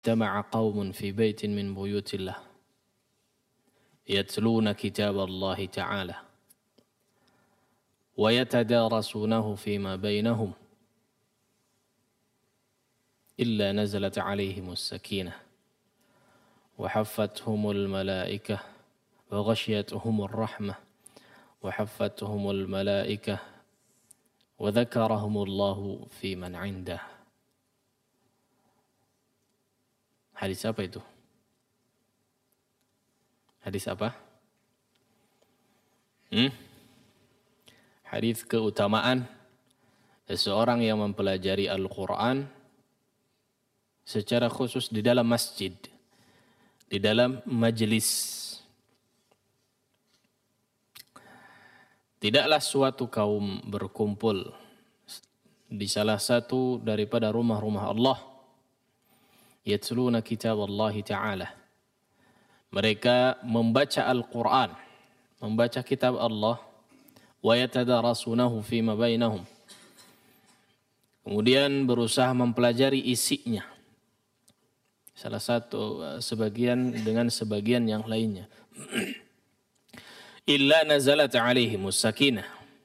اجتمع قوم في بيت من بيوت الله يتلون كتاب الله تعالى ويتدارسونه فيما بينهم إلا نزلت عليهم السكينة وحفتهم الملائكة وغشيتهم الرحمة وحفتهم الملائكة وذكرهم الله في من عنده. Hadis apa itu? Hadis apa? Hadis keutamaan seseorang yang mempelajari Al-Quran secara khusus di dalam masjid, di dalam majelis. Tidaklah suatu kaum berkumpul di salah satu daripada rumah-rumah Allah, yatluna kitab Allah Ta'ala. Mereka membaca Al-Quran, membaca kitab Allah, wa yatadarasunahu fima bainahum. Kemudian berusaha mempelajari isinya. Salah satu sebagian dengan sebagian yang lainnya. Illa nazalat alaihimus sakinah.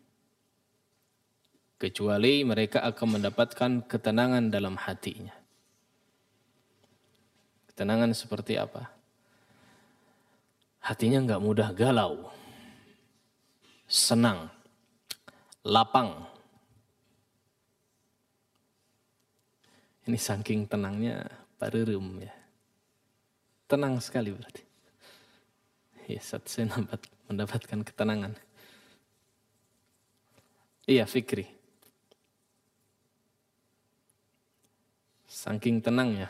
Kecuali mereka akan mendapatkan ketenangan dalam hatinya. Ketenangan seperti apa? Hatinya enggak mudah galau, senang, lapang. Ini saking tenangnya pareureum ya. Tenang sekali berarti. Ya, saya mendapatkan ketenangan. Iya, Fikri. Saking tenangnya.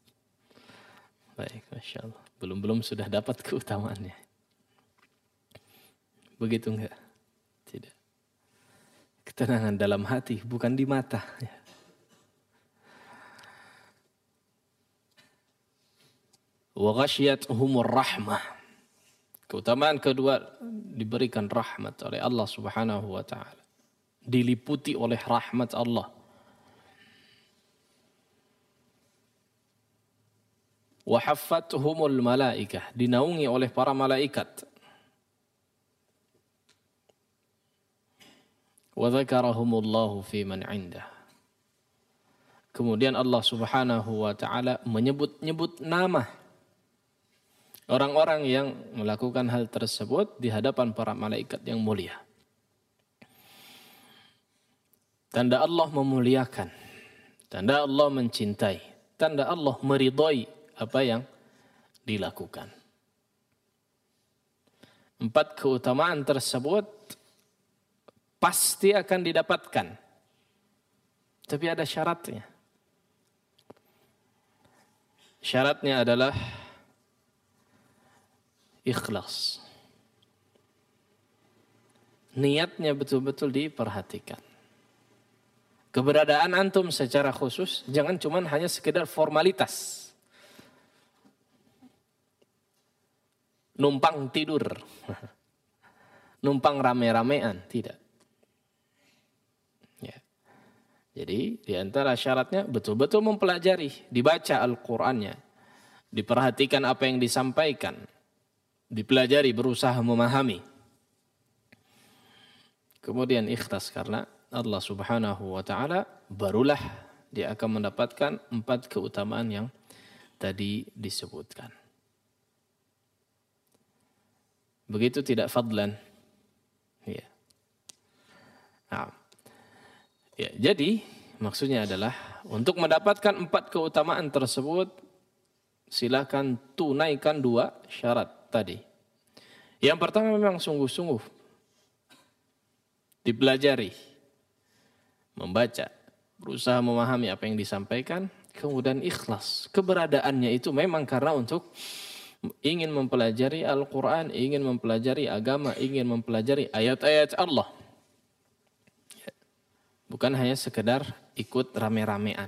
Baik, Masya Allah. Belum sudah dapat keutamaannya. Begitu enggak? Tidak. Ketenangan dalam hati, bukan di mata. Wa ghasyiyatuhumur rahmah. Keutamaan kedua, diberikan rahmat oleh Allah Subhanahu wa Ta'ala. Diliputi oleh rahmat Allah. Wa haffathumul malaikah, dinaungi oleh para malaikat. Wa dzakarahumullahu fi man 'indah. Kemudian Allah Subhanahu wa Ta'ala menyebut-nyebut nama orang-orang yang melakukan hal tersebut di hadapan para malaikat yang mulia. Tanda Allah memuliakan, tanda Allah mencintai, tanda Allah meridhai apa yang dilakukan. 4 keutamaan tersebut pasti akan didapatkan. Tapi ada syaratnya. Syaratnya adalah ikhlas. Niatnya betul-betul diperhatikan. Keberadaan antum secara khusus jangan cuma hanya sekedar formalitas. Numpang tidur. Numpang rame-ramean, tidak. Ya. Jadi di antara syaratnya betul-betul mempelajari, dibaca Al-Qur'annya, diperhatikan apa yang disampaikan, dipelajari, berusaha memahami. Kemudian ikhlas karena Allah Subhanahu wa Ta'ala, barulah dia akan mendapatkan 4 keutamaan yang tadi disebutkan. Begitu tidak fadlan. Ya. Nah. Ya, jadi maksudnya adalah untuk mendapatkan 4 keutamaan tersebut silakan tunaikan 2 syarat tadi. Yang pertama memang sungguh-sungguh dipelajari, membaca, berusaha memahami apa yang disampaikan, kemudian ikhlas. Keberadaannya itu memang karena untuk ingin mempelajari Al-Quran, ingin mempelajari agama, ingin mempelajari ayat-ayat Allah. Bukan hanya sekedar ikut rame-ramean.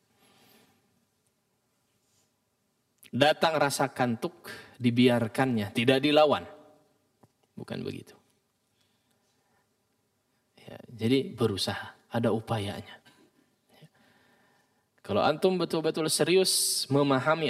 Datang rasa kantuk, dibiarkannya, tidak dilawan. Bukan begitu. Ya, jadi berusaha, ada upayanya. Kalau antum betul-betul serius memahami